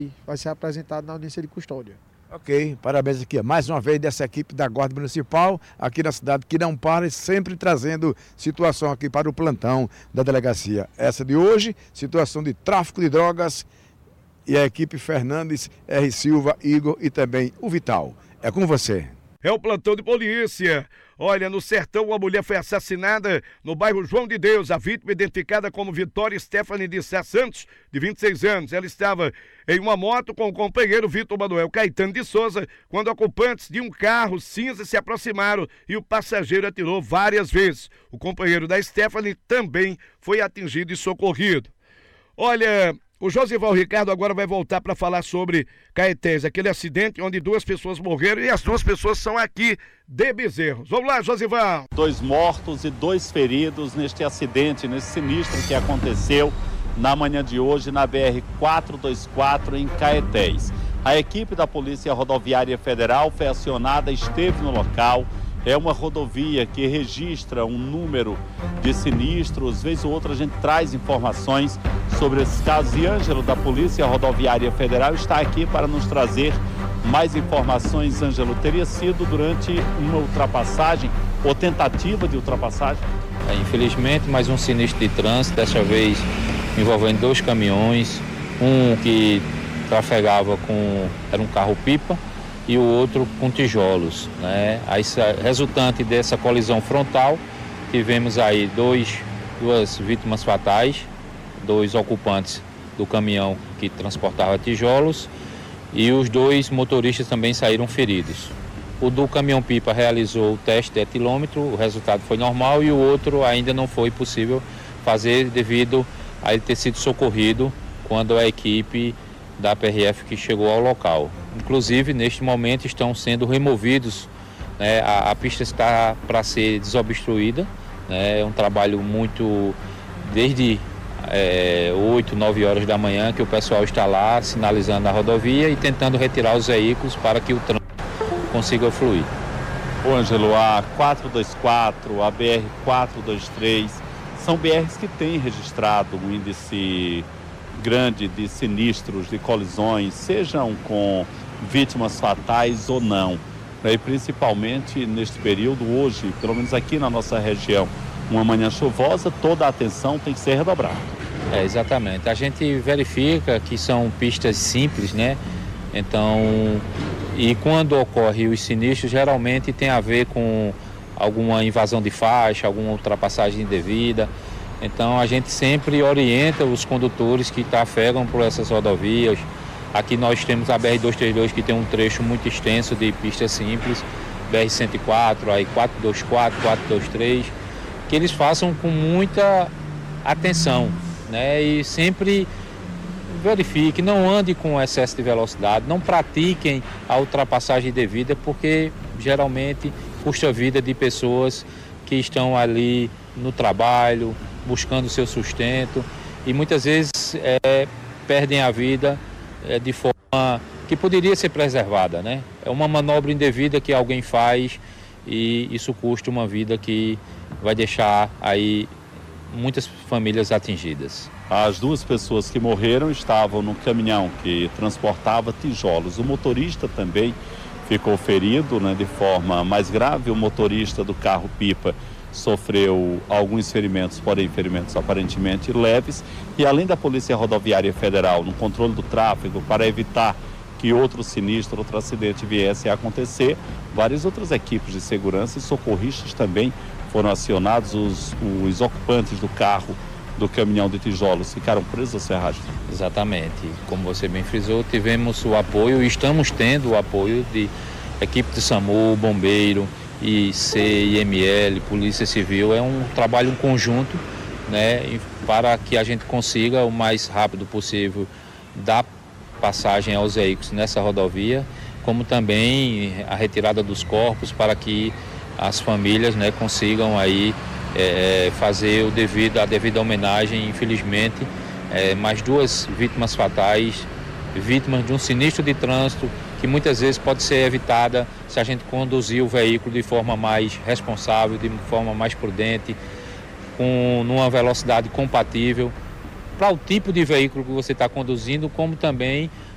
vai ser apresentado na audiência de custódia. Ok, parabéns aqui mais uma vez dessa equipe da Guarda Municipal aqui na cidade, que não para e sempre trazendo situação aqui para o plantão da delegacia. Essa de hoje, situação de tráfico de drogas, e a equipe Fernandes, R. Silva, Igor e também o Vital. É com você. É o plantão de polícia. Olha, no Sertão, uma mulher foi assassinada no bairro João de Deus. A vítima identificada como Vitória Stephanie de Sá Santos, de 26 anos. Ela estava em uma moto com o companheiro Vitor Manuel Caetano de Souza, quando ocupantes de um carro cinza se aproximaram e o passageiro atirou várias vezes. O companheiro da Stephanie também foi atingido e socorrido. Olha, o Josival Ricardo agora vai voltar para falar sobre Caetés, aquele acidente onde 2 pessoas morreram e as 2 pessoas são aqui de Bezerros. Vamos lá, Josival. 2 mortos e 2 feridos neste acidente, nesse sinistro que aconteceu na manhã de hoje na BR-424 em Caetés. A equipe da Polícia Rodoviária Federal foi acionada, esteve no local. É uma rodovia que registra um número de sinistros. Vez ou outra a gente traz informações sobre esses casos. E Ângelo, da Polícia Rodoviária Federal, está aqui para nos trazer mais informações. Ângelo, teria sido durante uma ultrapassagem ou tentativa de ultrapassagem? Infelizmente, mais um sinistro de trânsito, dessa vez envolvendo 2 caminhões. Um que trafegava era um carro-pipa, e o outro com tijolos, né? Aí, resultante dessa colisão frontal, tivemos aí 2 vítimas fatais, 2 ocupantes do caminhão que transportava tijolos, e os 2 motoristas também saíram feridos. O do caminhão-pipa realizou o teste de etilômetro, o resultado foi normal, e o outro ainda não foi possível fazer devido a ele ter sido socorrido quando a equipe da PRF que chegou ao local. Inclusive, neste momento, estão sendo removidos, né? A pista está para ser desobstruída, né? É um trabalho muito, desde 8, 9 horas da manhã, que o pessoal está lá sinalizando a rodovia e tentando retirar os veículos para que o trânsito consiga fluir. Ô Ângelo, a 424, a BR-423, são BRs que têm registrado um índice grande de sinistros, de colisões, sejam com vítimas fatais ou não. E principalmente neste período, hoje, pelo menos aqui na nossa região, uma manhã chuvosa, toda a atenção tem que ser redobrada. Exatamente. A gente verifica que são pistas simples, né? Então, e quando ocorre os sinistros, geralmente tem a ver com alguma invasão de faixa, alguma ultrapassagem indevida. Então a gente sempre orienta os condutores que trafegam por essas rodovias. Aqui nós temos a BR-232, que tem um trecho muito extenso de pista simples, BR-104, aí 424, 423, que eles façam com muita atenção, né? E sempre verifique, não ande com excesso de velocidade, não pratiquem a ultrapassagem devida, porque geralmente custa a vida de pessoas que estão ali no trabalho, buscando o seu sustento, e muitas vezes perdem a vida de forma que poderia ser preservada, né? É uma manobra indevida que alguém faz e isso custa uma vida que vai deixar aí muitas famílias atingidas. As 2 pessoas que morreram estavam no caminhão que transportava tijolos. O motorista também ficou ferido, né, de forma mais grave. O motorista do carro-pipa sofreu alguns ferimentos, porém ferimentos aparentemente leves. E além da Polícia Rodoviária Federal no controle do tráfego para evitar que outro sinistro, outro acidente viesse a acontecer, várias outras equipes de segurança e socorristas também foram acionados. Os ocupantes do carro, do caminhão de tijolos, ficaram presos à serragem. Exatamente. Como você bem frisou, tivemos o apoio e estamos tendo o apoio de equipe de SAMU, bombeiro, IC, IML, Polícia Civil. É um trabalho conjunto, né, para que a gente consiga o mais rápido possível dar passagem aos veículos nessa rodovia, como também a retirada dos corpos para que as famílias, né, consigam aí fazer a devida homenagem. Infelizmente, mais 2 vítimas fatais, vítimas de um sinistro de trânsito que muitas vezes pode ser evitada se a gente conduzir o veículo de forma mais responsável, de forma mais prudente, numa velocidade compatível para o tipo de veículo que você está conduzindo, como também